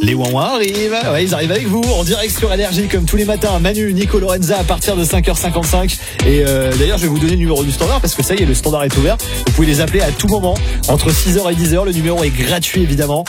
Les Ouin-Ouin arrivent, ouais, ils arrivent avec vous en direct sur Énergie comme tous les matins. Manu, Nico, Lorenza à partir de 5h55. Et d'ailleurs, je vais vous donner le numéro du standard parce que ça y est, le standard est ouvert. Vous pouvez les appeler à tout moment entre 6h et 10h. Le numéro est gratuit évidemment.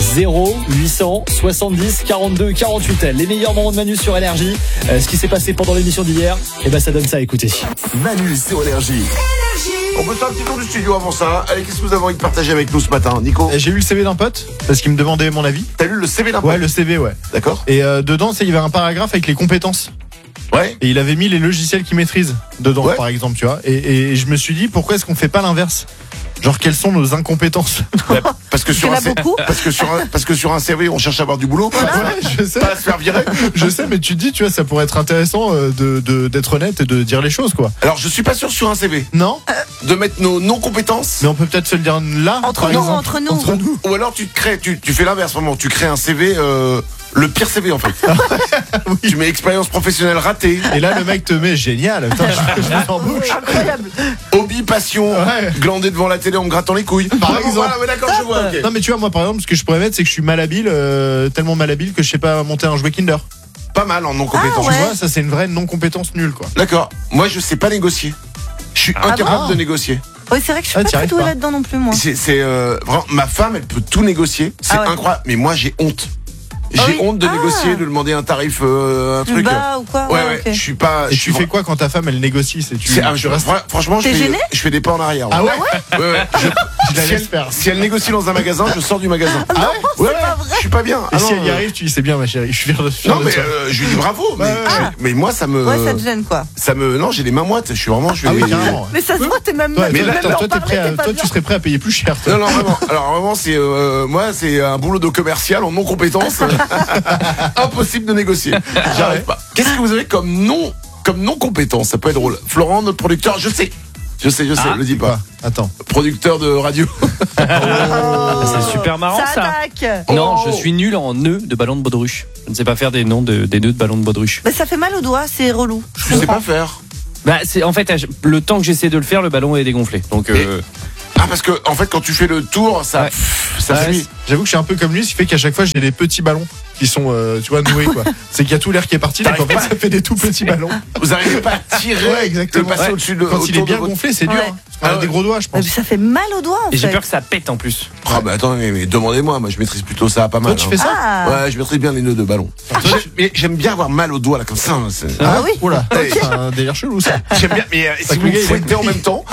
0800 70 42 48. Les meilleurs moments de Manu sur Énergie. Ce qui s'est passé pendant l'émission d'hier, et ben ça donne ça à écouter. Manu sur Énergie. On peut faire un petit tour du studio avant ça. Allez, qu'est-ce que vous avez envie de partager avec nous ce matin, Nico? J'ai eu le CV d'un pote parce qu'il me demandait mon avis. T'as lu le CV d'un pote? Ouais, le CV, ouais. D'accord. Et dedans, il y avait un paragraphe avec les compétences. Ouais. Et il avait mis les logiciels qu'il maîtrise dedans, Ouais. par exemple, tu vois. Et je me suis dit, pourquoi est-ce qu'on fait pas l'inverse? Genre, quelles sont nos incompétences? Parce que sur un CV, on cherche à avoir du boulot. Ouais, je sais. Pas à se faire virer. Je sais, mais tu te dis, tu vois, ça pourrait être intéressant d'être honnête et de dire les choses, quoi. Alors, je suis pas sûr sur un CV Non? de mettre nos non-compétences. Mais on peut peut-être se le dire là, Entre par nous, exemple. entre nous. Ou alors tu fais l'inverse, vraiment. Tu crées un CV, le pire CV en fait. Oui. Tu mets expérience professionnelle ratée, Et là, le mec te met génial. Putain, je m'embauche. Incroyable. hobby, passion, Ouais. glander devant la télé en me grattant les couilles. Par exemple. Voilà, ouais, d'accord, je vois. Ok. Non, mais tu vois, moi, par exemple, ce que je pourrais mettre, c'est que je suis malhabile, tellement malhabile que je sais pas monter un jouet Kinder. Pas mal en non-compétence. Ah, ouais. Tu vois, ça, c'est une vraie non-compétence nulle, quoi. D'accord. Moi, je sais pas négocier. Je suis incapable de négocier. Oui, c'est vrai que je suis Ah, pas t'y très arrives douée pas. là-dedans non plus, moi. C'est vraiment, ma femme, elle peut tout négocier. C'est Ah ouais. incroyable. Mais moi, j'ai honte. J'ai Ah oui. honte de Ah. négocier, de demander un tarif, un Plus truc. bas ou quoi? Ouais, ouais. ok. Je suis pas. Et je suis tu fais quoi quand ta femme, elle négocie? Tu restes. Franchement, T'es gêné je fais des pas en arrière. Ah ouais? Ouais, ouais. Je la Si laisse elle, faire. si elle négocie dans un magasin, je sors du magasin. Ah ouais? Ouais, je suis pas bien. Et Ah si non, elle y arrive, tu dis, c'est bien, ma chérie, je suis fier de Non, de mais toi. je lui dis bravo. Mais, Ouais, ouais. mais moi, ça me. Ouais, ça te gêne, quoi. Non, j'ai les mains moites. Je suis vraiment. Ah oui, carrément. Mais ça se voit, t'es même. Toi, Mais là, toi, t'es prêt à- toi, tu serais prêt à payer plus cher, toi. Non, vraiment. Alors vraiment, c'est moi, c'est un boulot de commercial en non compétence. Impossible de négocier. J'arrive pas. Qu'est-ce que vous avez comme non compétence? Ça peut être drôle. Florent, notre producteur, je sais, le dis pas. Attends. Producteur de radio. C'est super marrant Ça ça. attaque. Non, Oh. je suis nul en nœuds de ballon de baudruche. Je ne sais pas faire des nœuds de ballon de baudruche. Mais ça fait mal aux doigts, c'est relou. Je sais pas faire. Bah, c'est en fait le temps que j'essaie de le faire, le ballon est dégonflé. Donc Ah, parce que en fait, quand tu fais le tour, ça, Ouais. ça Ouais, fuit. J'avoue que je suis un peu comme lui, ce qui fait qu'à chaque fois, j'ai des petits ballons qui sont, tu vois, noués, quoi. C'est qu'il y a tout l'air qui est parti, donc en fait, ça fait des tout petits ballons. Vous arrivez pas à tirer, Ouais, exactement. de passer Ouais. au-dessus de. Quand il est autour bien de votre- gonflé, c'est dur. Ouais. Hein. Parce qu'on a Ah des ouais. gros doigts, je Mais pense. ça fait mal aux doigts, en et j'ai fait. peur que ça pète en plus. Ah bah attends, mais demandez-moi, moi je maîtrise plutôt ça pas mal. Toi, tu fais ça? Ah. Ouais, je maîtrise bien les nœuds de ballon. Mais j'aime bien avoir mal aux doigts là comme ça. C'est- Ah oui. Oula, Hey. c'est un délire chelou, ça. J'aime bien, mais si que vous le me gars, il fouettez a- en même temps,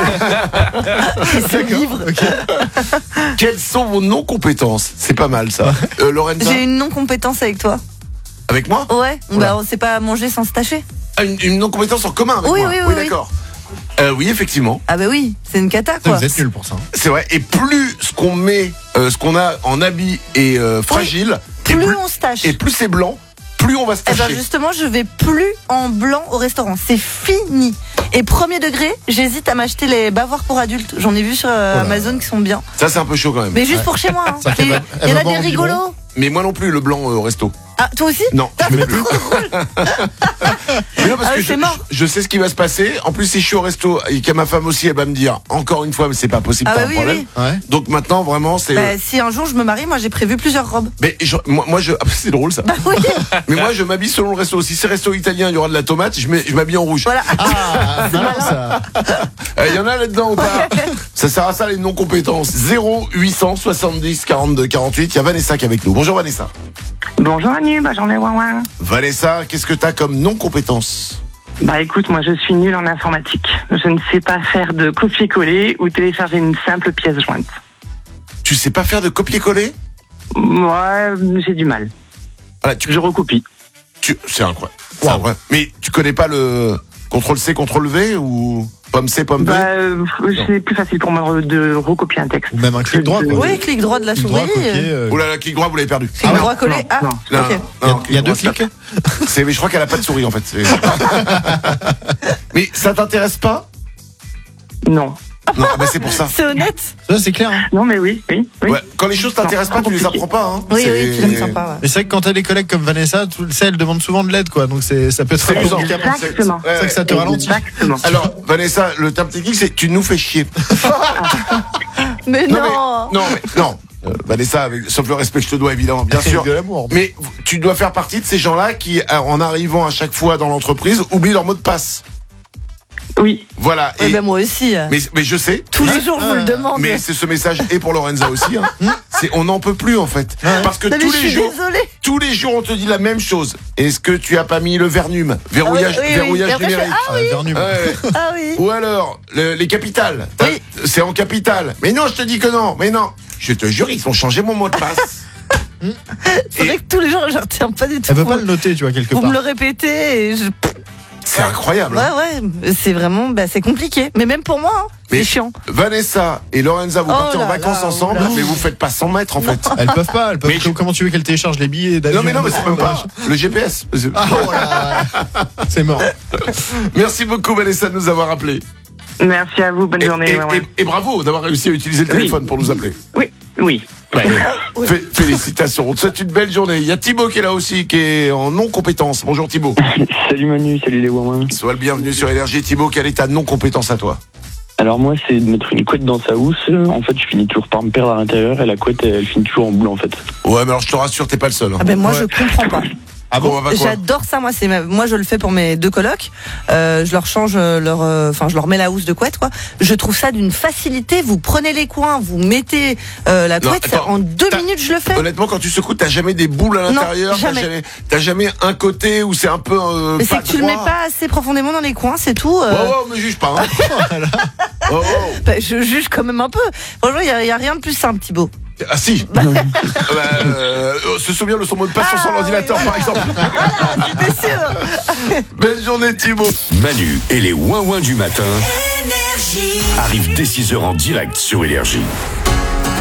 C'est livre. quelles sont vos non-compétences? C'est pas mal ça. Lorenza, J'ai une non-compétence avec toi. avec moi? Ouais. Oula. Bah, on sait pas manger sans se tâcher. Ah, une non-compétence en commun avec Oui, moi. oui, oui, oui. D'accord. Oui, effectivement. Ah bah oui, c'est une cata, quoi. Vous êtes nuls pour ça. C'est vrai. Et plus ce qu'on met, ce qu'on a en habit est fragile, et Plus on se tâche. et plus c'est blanc, plus on va se Eh ben tâcher. justement, je vais plus en blanc au restaurant. C'est fini. Et premier degré, j'hésite à m'acheter les bavoirs pour adultes. J'en ai vu sur Amazon qui sont bien. Ça, c'est un peu chaud quand même. Mais juste pour chez moi. Hein. Ça fait Et mal. il y en Elle a va des boire en biberon. rigolos. Mais moi non plus, le blanc au resto. Ah, toi aussi? Non, je mets plus. Mais non, parce Ah que oui, c'est mort. je sais ce qui va se passer. En plus, si je suis au resto et qu'à ma femme aussi, elle va me dire encore une fois, mais c'est pas possible, Ah t'as bah un oui, problème. oui. Ouais. Donc maintenant, vraiment, c'est. Bah, si un jour je me marie, moi j'ai prévu plusieurs robes. Mais c'est drôle ça. Bah oui. Mais moi, je m'habille selon le resto. Si c'est resto italien, il y aura de la tomate. Je m'habille en rouge. Voilà. Ah, malin, ça. Il y en a là-dedans ou pas? Ça sert à ça les non-compétences. 0800 70 42 48. Il y a Vanessa qui est avec nous. Bonjour Vanessa. Bonjour Manu, j'en ai ouin. Vanessa, qu'est-ce que t'as comme non-compétence? Bah écoute, moi je suis nulle en informatique. Je ne sais pas faire de copier-coller ou télécharger une simple pièce jointe. Tu sais pas faire de copier-coller? Moi, j'ai du mal. Voilà, Je recopie. c'est incroyable. C'est incroyable. Mais tu connais pas le CTRL-C, CTRL-V ou pomme C, pomme V? C'est plus facile pour moi de recopier un texte. Ou même un clic droit, quoi. Oui, clic droit de la Clic droit, souris. copier, Oh là là, clic droit, vous l'avez perdu. Clic droit collé. non, Ah, non. Non, ok. non, Il y a deux droit, clics. mais je crois qu'elle a pas de souris en fait. Mais ça t'intéresse pas? Non. Non, bah c'est pour ça. C'est honnête. Ça, c'est clair. Hein. Non mais oui. Ouais, quand les choses t'intéressent pas, tu les apprends pas. Hein. Oui, C'est- oui, tu l'aimes sympa. Ouais. Mais c'est vrai que quand t'as des collègues comme Vanessa, tu sais, elle demande souvent de l'aide, quoi. Donc ça peut être C'est amusant. handicapant. Exactement. C'est ça que ça te ralentit. Exactement. Alors, Vanessa, le terme technique, c'est tu nous fais chier. Mais Non, non. mais, non, Vanessa, sauf le respect que je te dois évidemment, bien sûr. De l'amour. Mais tu dois faire partie de ces gens-là qui, en arrivant à chaque fois dans l'entreprise, oublient leur mot de passe. Oui. Voilà. Eh ben, moi aussi. Mais je sais. Tous les jours, je vous le demande. Mais c'est ce message et pour Lorenza aussi. On n'en peut plus en fait. Parce que Non, mais tous je les suis jours, désolée. on te dit la même chose. Est-ce que tu as pas mis le Vernum, verrouillage, oui. verrouillage Et après, je fais, numérique. Vernum. Ouais. Ah oui. Ou alors les capitales. Oui. C'est en capitale. Mais non, je te dis que non. Mais non. Je te jure, ils ont changé mon mot de passe. C'est vrai que tous les jours, je retiens pas du tout. Elle peut pas le noter, tu vois, quelque Vous part. me le répétez et je... C'est incroyable. Ouais, c'est vraiment, c'est compliqué. Mais même pour moi, hein, Mais c'est chiant. Vanessa et Lorenza, vous Oh partez en là vacances là, ensemble, oh là. mais vous faites pas 100 mètres en fait. Elles peuvent pas. Mais Comment tu veux qu'elles téléchargent les billets d'avion? Non mais c'est même pas le GPS. Ah, oh là, c'est mort. Merci beaucoup Vanessa de nous avoir appelés. Merci à vous, bonne journée. Et bravo d'avoir réussi à utiliser le téléphone pour nous appeler. Oui. Félicitations. On te souhaite une belle journée. Il y a Thibaut qui est là aussi, qui est en non-compétence. Bonjour Thibaut. Salut Manu, salut les Wouin. Sois le bienvenu sur Énergie. Thibaut, quelle est ta non-compétence à toi? Alors moi, c'est de mettre une couette dans sa housse. En fait, je finis toujours par me perdre à l'intérieur et la couette, elle finit toujours en boule en fait. Ouais, mais alors je te rassure, t'es pas le seul. Hein. Ah ben moi, Ouais. je comprends pas. Ah bon, on va quoi? J'adore ça, moi. Moi, je le fais pour mes 2 colocs. Je leur change je leur mets la housse de couette, quoi. Je trouve ça d'une facilité. Vous prenez les coins, vous mettez la Non, couette. attends, En 2 minutes, je le fais. Honnêtement, quand tu secoues, t'as jamais des boules à Non, l'intérieur. jamais. T'as jamais un côté où c'est un peu. Mais c'est pas que tu le mets droit. pas assez profondément dans les coins, c'est tout. Oh, me juge pas. Hein. Oh. Bah, je juge quand même un peu. Franchement, il y a rien de plus simple, Thibaut. Ah si. Se souvient de son mot de passe sur son Ah, ordinateur, oui, par exemple. J'étais sûre. Belle journée Thibaut. Manu et les ouin-ouin du matin arrivent dès 6h en direct sur Énergie.